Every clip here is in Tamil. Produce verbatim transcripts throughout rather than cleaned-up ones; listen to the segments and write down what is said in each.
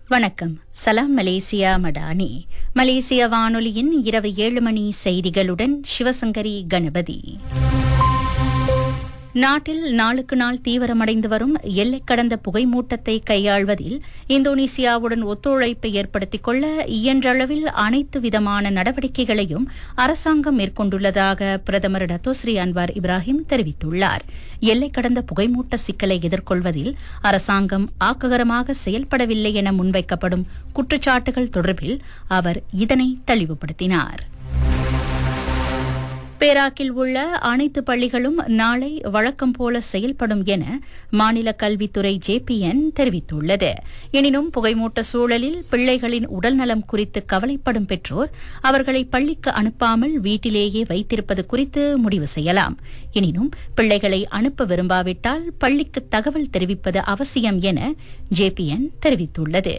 வணக்கம். சலாம் மலேசியா மடானி. மலேசிய வானொலியின் இரவு ஏழு மணி செய்திகளுடன் சிவசங்கரி கணபதி. நாட்டில் நாளுக்கு நாள் தீவிரமடைந்து வரும் எல்லை கடந்த புகைமூட்டத்தை கையாள்வதில் இந்தோனேசியாவுடன் ஒத்துழைப்பை ஏற்படுத்திக் கொள்ள இயன்றளவில் அனைத்து விதமான நடவடிக்கைகளையும் அரசாங்கம் மேற்கொண்டுள்ளதாக பிரதமர் டத்தோஸ்ரீ அன்வார் இப்ராஹிம் தெரிவித்துள்ளார். எல்லை கடந்த புகைமூட்ட சிக்கலை எதிர்கொள்வதில் அரசாங்கம் ஆக்ககரமாக செயல்படவில்லை என முன்வைக்கப்படும் குற்றச்சாட்டுகள் தொடர்பில் அவர் இதனை தெளிவுபடுத்தினார். பேராக்கில் உள்ள அனைத்து பள்ளிகளும் நாளை வழக்கம் போல செயல்படும் என மாநில கல்வித்துறை ஜேபிஎன் தெரிவித்துள்ளது. எனினும் புகைமூட்ட சூழலில் பிள்ளைகளின் உடல்நலம் குறித்து கவலைப்படும் பெற்றோர் அவர்களை பள்ளிக்கு அனுப்பாமல் வீட்டிலேயே வைத்திருப்பது குறித்து முடிவு செய்யலாம். எனினும் பிள்ளைகளை அனுப்ப விரும்பாவிட்டால் பள்ளிக்கு தகவல் தெரிவிப்பது அவசியம் என ஜேபிஎன் தெரிவித்துள்ளது.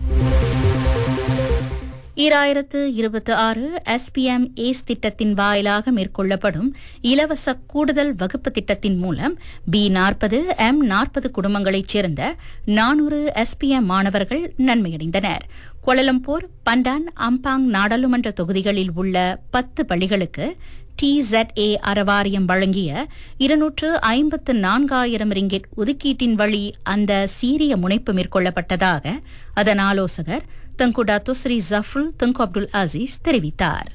ஈராயிரத்து இருபத்தி ஆறு எஸ்பிஎம் ஏஸ் திட்டத்தின் வாயிலாக மேற்கொள்ளப்படும் இலவச கூடுதல் வகுப்பு திட்டத்தின் மூலம் பி நாற்பது எம் நாற்பது குடும்பங்களைச் சேர்ந்த நானூறு எஸ்பிஎம் மாணவர்கள் நன்மையடைந்தனர். கோலலம்பூர், பண்டான், அம்பாங் நாடாளுமன்ற தொகுதிகளில் உள்ள பத்து பள்ளிகளுக்கு டிஇசட்ஏ அறவாரியம் வழங்கிய இருநூற்று ஐம்பத்து நான்காயிரம் ரிங்கெட் ஒதுக்கீட்டின் வழி அந்த சீரிய முனைப்பு மேற்கொள்ளப்பட்டதாக அதன் ஆலோசகர் தங்கு டத்தோஸ்ரீ ஜஃப்ருல் தங்கு அப்துல் அசீஸ் தெரிவித்தார்.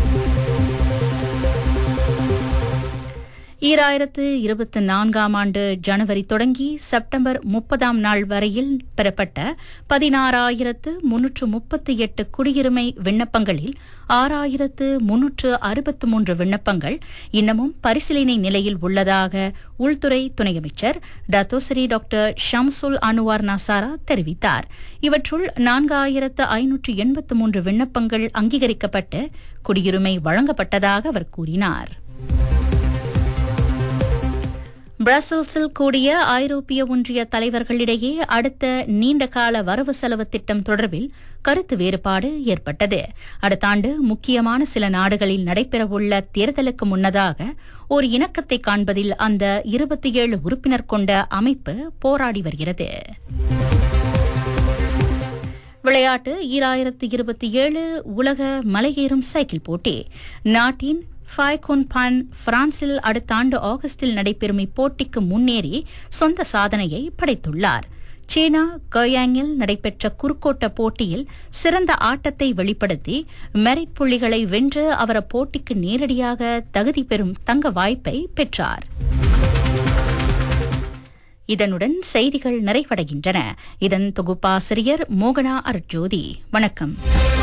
ஈராயிரத்து இருபத்தி நான்காம் ஆண்டு ஜனவரி தொடங்கி செப்டம்பர் முப்பதாம் நாள் வரையில் பெறப்பட்ட பதினாறாயிரத்து முன்னூற்று முப்பத்தி எட்டு குடியுரிமை விண்ணப்பங்களில் ஆறாயிரத்து முன்னூற்று அறுபத்து மூன்று விண்ணப்பங்கள் இன்னமும் பரிசீலனை நிலையில் உள்ளதாக உள்துறை துணை அமைச்சர் டத்தோஸ்ரீ டாக்டர் ஷம்சுல் அனுவார் நசாரா தெரிவித்தார். இவற்றுள் நான்காயிரத்து ஐநூற்று எண்பத்து மூன்று விண்ணப்பங்கள் அங்கீகரிக்கப்பட்டு குடியுரிமை வழங்கப்பட்டதாக அவர் கூறினார். பிரசல்ஸில் கூடிய ஐரோப்பிய ஒன்றிய தலைவர்களிடையே அடுத்த நீண்டகால வரவு செலவு திட்டம் தொடர்பில் கருத்து வேறுபாடு ஏற்பட்டது. அடுத்த ஆண்டு முக்கியமான சில நாடுகளில் நடைபெறவுள்ள தேர்தலுக்கு முன்னதாக ஒரு இணக்கத்தை காண்பதில் அந்த இருபத்தி ஏழு உறுப்பினர் கொண்ட அமைப்பு போராடி வருகிறது. விளையாட்டு. ஈராயிரத்து இருபத்தி ஏழு உலக மலையேறும் சைக்கிள் போட்டி நாட்டின் ஃபைகோன்பான் பிரான்சில் அடுத்த ஆண்டு ஆகஸ்டில் நடைபெறும் இப்போட்டிக்கு முன்னேறி சொந்த சாதனையை படைத்துள்ளார். சீனா கயாங்கில் நடைபெற்ற குறுக்கோட்ட போட்டியில் சிறந்த ஆட்டத்தை வெளிப்படுத்தி மெரிட் புள்ளிகளை வென்று அவர் அப்போட்டிக்கு நேரடியாக தகுதி பெறும் தங்க வாய்ப்பை பெற்றார். இதனுடன் செய்திகள் நிறைவடைகின்றன. இதன் தொகுப்பாசிரியர் மோகனா அர்ஜோதி. வணக்கம்.